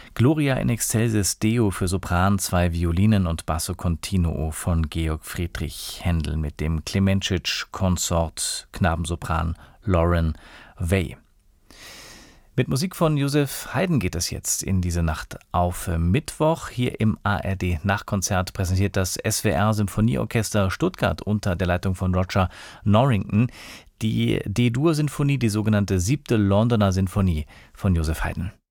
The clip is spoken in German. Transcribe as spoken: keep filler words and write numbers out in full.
Gloria in excelsis Deo für Sopran, zwei Violinen und Basso Continuo von Georg Friedrich Händel mit dem Klemenčič-Konsort Knabensopran Lauren Way. Mit Musik von Joseph Haydn geht es jetzt in diese Nacht auf Mittwoch. Hier im A R D-Nachkonzert präsentiert das S W R-Symphonieorchester Stuttgart unter der Leitung von Roger Norrington die D-Dur-Sinfonie, die sogenannte siebte Londoner Sinfonie von Joseph Haydn.